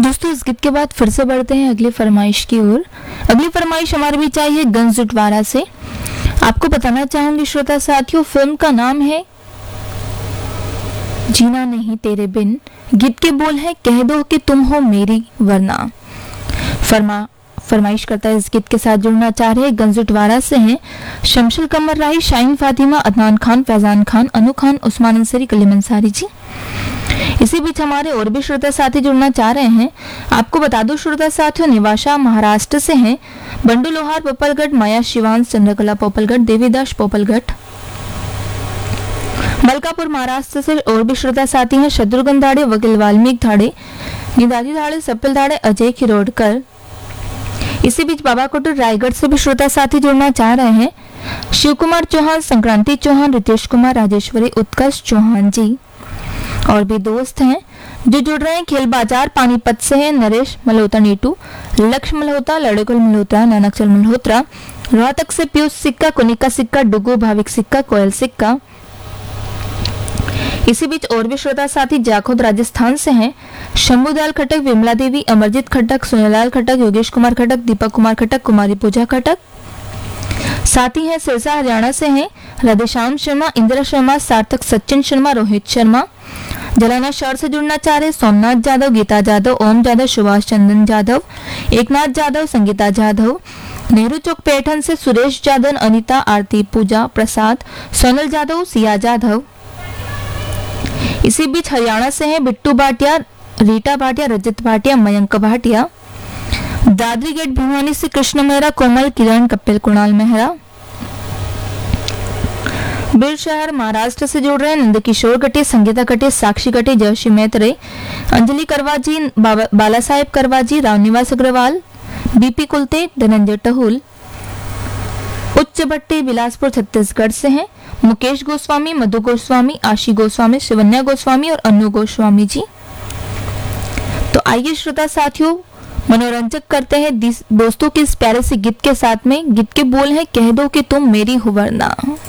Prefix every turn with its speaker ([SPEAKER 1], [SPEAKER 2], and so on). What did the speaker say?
[SPEAKER 1] दोस्तों इस गीत के बाद फिर से बढ़ते हैं अगली फरमाइश की ओर। अगली फरमाइश हमारे बीच आई है गंजुटवाड़ा से। आपको बताना चाहूंगी श्रोता साथियों, फिल्म का नाम है जीना नहीं तेरे बिन। गीत के बोल है कह दो कि तुम हो मेरी वरना। फरमाइश करता है इस गीत के साथ जुड़ना चाह रहे गंजुटवाड़ा से हैं शमशुल कमर राही, शाहीन फातिमा, अदनान खान, फैजान खान, अनु खान, उस्मान अंसारी, कलीम अंसारी जी। इसी बीच हमारे और भी श्रोता साथी जुड़ना चाह रहे हैं। आपको बता दो श्रोता साथियों, निवाशा महाराष्ट्र से हैं, बंडू लोहार पोपलगढ़, माया शिवांश चंद्रकला पोपलगढ़, देवीदास पोपलगढ़। मलकापुर महाराष्ट्र से और भी श्रोता साथी हैं, शत्रुघ्न धाड़े, वकील वाल्मीकि धाड़े, निदादी धाड़े, सप्पिल धाड़े, अजय खिरोडकर। इसी बीच बाबा कोटर रायगढ़ से भी श्रोता साथी जुड़ना चाह रहे हैं, शिव कुमार चौहान, संक्रांति चौहान, रितेश कुमार, राजेश्वरी, उत्कर्ष चौहान जी। और भी दोस्त हैं जो जुड़ रहे हैं, खेल बाजार पानीपत से हैं, नरेश मल्होत्रा, नीटू, लक्ष्य मल्होत्रा, लड़कुल मल्होत्रा, नानकचल मल्होत्रा। रोहतक से पीयूष सिक्का, कुनिका सिक्का, डुगू, भाविक सिक्का, कोयल सिक्का। इसी बीच और भी श्रोता साथी जाखोद राजस्थान से हैं, शंभुदयाल खटक, विमला देवी, अमरजीत खटक, सोनेलाल खटक, योगेश कुमार खटक, दीपक कुमार खटक, कुमारी पूजा खटक। साथी हैं सिरसा हरियाणा से हैं, राधेश्याम शर्मा, इंदिरा शर्मा, सार्थक, सचिन शर्मा, रोहित शर्मा। जलाना शहर से जुड़ना चाह रहे सोमनाथ जादव, गीता जादव, ओम जादव, सुभाष चंदन जादव, एकनाथ जादव, संगीता जादव। नेहरू चौक पैठन से सुरेश जादव, अनीता, आरती, पूजा, प्रसाद, सोनल जादव, सिया जादव। इसी बीच हरियाणा से हैं बिट्टू भाटिया, रीटा भाटिया, रजत भाटिया, मयंक भाटिया। दादरी गेट भिवानी से कृष्ण मेहरा, कोमल, किरण, कपिल, कुणाल मेहरा। बीर शहर महाराष्ट्र से जुड़ रहे हैं नंदकिशोर गटे, संगीता गटे, साक्षी गटे, जयश्री मैत्रे, अंजलि करवाजी, बाला साहेब करवाजी, रामनिवास अग्रवाल, बीपी कुलते, धनंजय टहुल। उच्च भट्टी बिलासपुर छत्तीसगढ़ से हैं, मुकेश गोस्वामी, मधु गोस्वामी, आशी गोस्वामी, शिवन्या गोस्वामी और अनु गोस्वामी जी। तो आइए श्रोता साथियों मनोरंजक करते हैं दोस्तों के इस प्यारे से गीत के साथ में। गीत के बोल है कह दो कि तुम मेरी हो वरना।